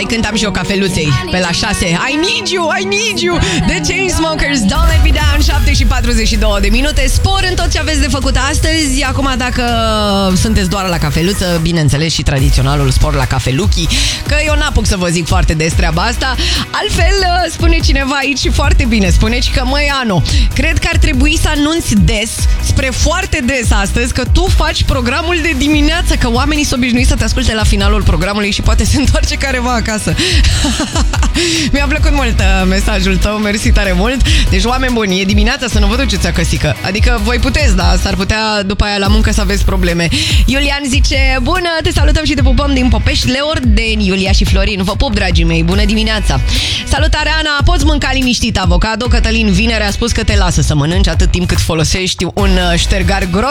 Hai, cântam și eu cafeluței pe la 6. I need you The Chainsmokers, Don't Let Me Down. 7 și 42 de minute. Spor în tot ce aveți de făcut astăzi. Acum, dacă sunteți doar la cafeluță, bineînțeles și tradiționalul spor la cafeluchii, că eu n-apuc să vă zic foarte des treaba asta. Altfel, spune cineva aici și foarte bine, spuneți că măi, Ano, cred că ar trebui să anunți des, spre foarte des astăzi, că tu faci programul de dimineață, că oamenii sunt obișnuiți să te asculte la finalul programului și poate se întoarce careva acasă. Mi-a plăcut mult mesajul tău, mersi tare mult. Deci, oameni buni, e dimineața, să nu vă duceți acăsică. Adică voi puteți, dar s-ar putea după aia la muncă să aveți probleme. Iulian zice, bună, te salutăm și te pupăm din Popești, Leordeni, Iulia și Florin. Vă pup, dragii mei, bună dimineața. Salutare, Ana, poți mânca liniștit avocado? Cătălin vineri a spus că te lasă să mănânci atât timp cât folosești un ștergar gros.